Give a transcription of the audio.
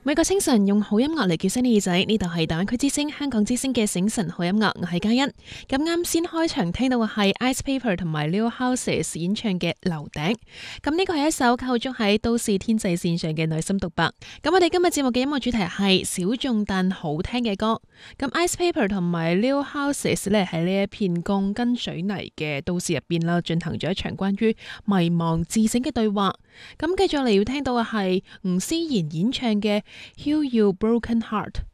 每個清晨用好音樂嚟叫醒你耳仔，呢度係大灣區之聲香港之聲嘅醒晨好音樂，我係嘉欣。咁啱先開場聽到嘅係 Ice Paper 同埋 Lil Houses 演唱嘅樓頂。咁呢個係一首構築喺都市天際線上嘅內心獨白。咁我哋今日節目嘅音樂主題係小眾但好聽嘅歌。咁 Ice Paper 同埋 Lil Houses 咧喺呢一片鋼筋水泥嘅都市入邊啦，進行咗一場關於迷茫自省嘅對話。咁繼續嚟要聽到嘅係吳思賢演唱嘅《Heal Your Broken Heart》。